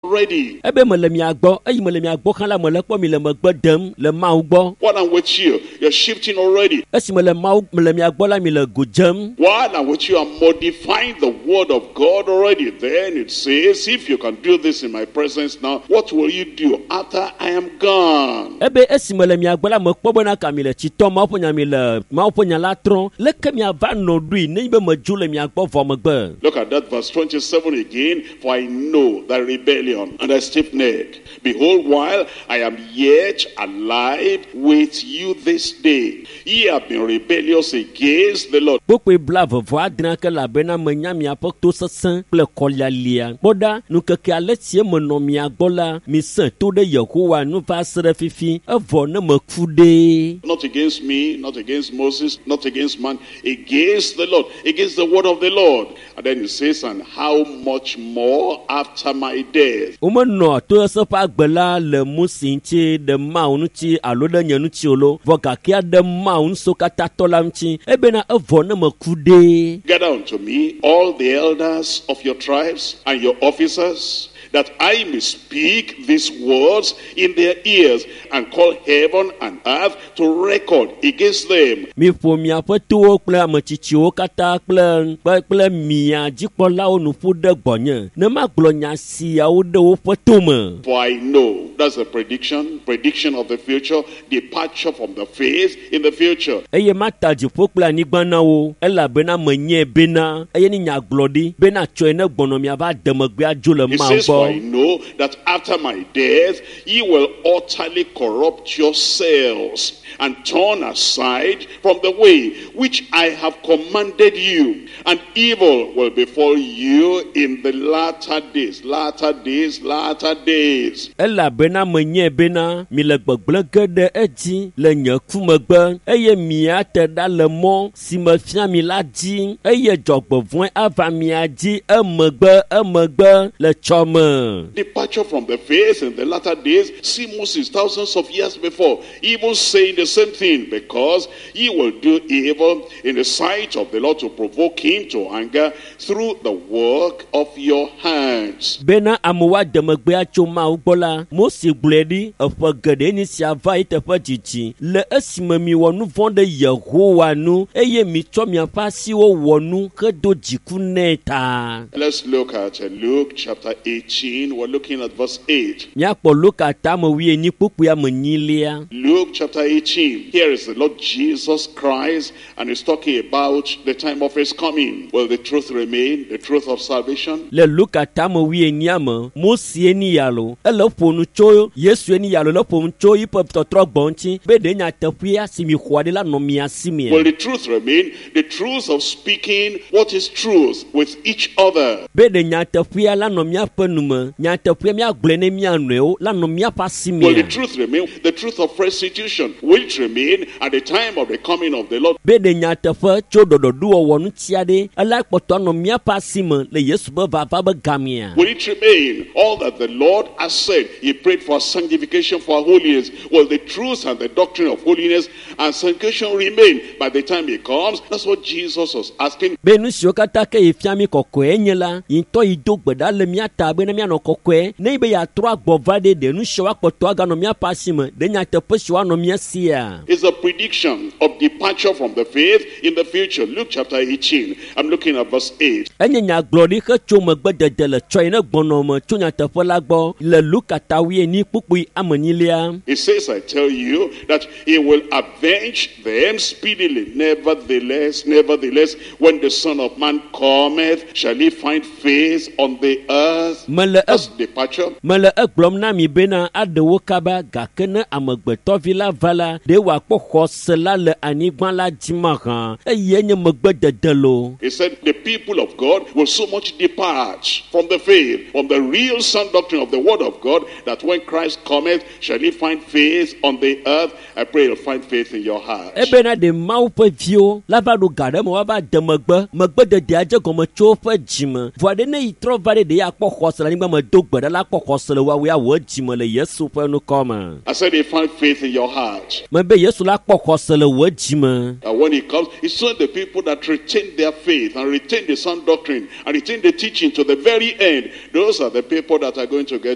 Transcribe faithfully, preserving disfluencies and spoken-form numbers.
ready. Ebe me le mia gbɔ, eyi me le mia gbɔ kan la me le kpɔ mi le megbe dem le Mawu gbɔ. While I'm with you, you're shifting already. Esi me le Mawu me le mia gbɔ la mi le go dzem. While I'm with you, I'm modifying the word of God already. Then it says, if you can do this in my presence now, what will you do after I am gone? Ebe esi me le mia gbɔ la me kpɔ bena ka mi le tsitɔ Mawu ƒe nya mi le Mawu ƒe nya la trɔ. Leke mia va nɔ ɖui ne be me dzo le mia gbɔ vɔ megbe. Look at that verse twenty-seven again. For I know that rebellion and a stiff neck. Behold, while I am yet alive with you this day, ye have been rebellious against the Lord. Kpokpe bla vɔvɔ adre ke labena menya miaƒe to sesẽ kple kɔlialia. Kpɔɖa nukeke ale si me nɔ mia gbɔ la, mi sẽ to ɖe Yehowa nu va se ɖe fifi, evɔ ne me ku ɖe. Not against me, not against Moses, not against man, against the Lord, against the word of the Lord. And then it says, and how much more after my death? Womenɔ to seƒe agbe la le Mose ŋuti ɖe Mawu ŋuti alo ɖe nye ŋuti o lo, vɔ gakea ɖe Mawu ŋuso katã tɔ la ŋuti, ebena evɔ ne me ku ɖe. Gather unto me all the elders of your tribes and your officers, that I may speak these words in their ears and call heaven and earth to record against them. Miƒo miaƒe towo kple ametsitsiwo katã kple kple mia dzikpɔlawo nu ƒu ɖe gbɔnye ne magblɔ nya siawo ɖe woƒe tome. For I know, that's a prediction, prediction of the future, departure from the faith in the future. Eye mata dziƒo kple anyigba na wo elabena menye bena eye ni nyagblɔ ɖi bena tsɔe ne gbɔnɔ miava de megbe adzo le It Mawu says, for I gbɔ. know that after my death, ye will utterly corrupt yourselves and turn aside from the way which I have commanded you, and evil will befall you in the latter days, latter days, latter days. Elabena menye bena mi le gbegblẽ ge ɖe edzi le nye ku megbe eye miate ɖa le mɔ si me fia mi la dzi eye dzɔgbevɔ̃e ava mia dzi emegbe emegbe le tsɔme. Departure from the faith in the latter days. See Moses thousands of years before, even saying the same thing, because ye will do evil in the sight of the Lord to provoke him to anger through the work of your hands. Bena amewoa de megbe atso Mawu gbɔ la, Mose gblɔe ɖi eƒe geɖe ni sia va yi teƒe dzidzi le esime mi wɔ nu vɔ̃ ɖe Yehowa nu eye mi tsɔ miaƒe asiwo wɔ nu hedo dziku nɛ ta. Let's look at uh, Luke chapter eighteen. We're looking at verse eight. Miakpɔ Luka tame wuienyi kpukpui ame nyilia. Luke chapter eighteen. Here is the Lord Jesus Christ, and he's talking about the time of his coming. Will the truth remain, the truth of salvation? Le Luka tame wuienyi me, Mose ni yalo, ele ƒonu tso Yesu ni yalo le ƒonu tso yiƒe tɔtrɔ gbɔ ŋuti be ɖe nyateƒea si mi xɔ ɖe la nɔ mia si mea. Will the truth remain, the truth of speaking what is truth with each other? Be ɖe nyateƒea la nɔ miaƒe nume, nyateƒea miagblɔe ne mia nɔewo la nɔ miaƒe asi Will the mea. truth remain, the truth of restitution will it remain at the time of the coming of the Lord? Be ɖe nyateƒe tso ɖɔɖɔɖuwɔwɔ ŋutia ɖe ela kpɔtɔ nɔ miaƒe asi me le Yesu be vava be gamea. Will it remain all that the Lord has said? He prayed for sanctification, for holiness. Will the truth and the doctrine of holiness and sanctification remain by the time he comes? That's what Jesus was asking. Be nu siwo katã ke yefia mi kɔkɔe nye la, yintɔ yi do gbe ɖa le mia ta be ne mianɔ kɔkɔe, ne be yeatrɔ agbɔ va ɖe ɖe nu siwo akpɔtɔ aganɔ miaƒe asi me, ɖe nyateƒe siwo anɔ mia sia. It's a prediction of departure from the faith in the future. Luke chapter eighteen. I'm looking at verse eight. Enye nyagblɔɖi xe tso megbedede le tsɔe ne gbɔnɔ me tso nyateƒe la gbɔ le Luka ta wuienyi kpukpui ame nyilia. It says, I tell you that he will avenge them speedily. Nevertheless, nevertheless, when the Son of Man cometh, shall he find faith on the earth? Mele That's departure. Mele egblɔm na mi bena aɖewo kaba gake ne amegbetɔvi la va la ɖe wòakpɔ xɔse la le anyigba la dzi mahã eye nye megbedede lo. He said the people of God will so much depart from the faith, from the real sound doctrine of the word of God, that when Christ cometh, shall he find faith on the earth? I pray you'll find faith in your heart. Ebena ɖe Mawu ƒe viwo la va ɖo ga ɖe me woava de megbe, megbedede adze gɔme tso woƒe dzime. Vɔ aɖe ne yi trɔ va ɖe ɖe yeakpɔ xɔse le anyigba me do gbe ɖa la kpɔ xɔse le woawoe awɔ dzime le Yesu ƒe nukɔme. I said he find faith in your heart. Mebe Yesu la kpɔ xɔse le wɔ dzime. And when he comes, it's only the people that retain their faith and retain the sound doctrine and retain the teaching to the very end. Those are the people that are going to get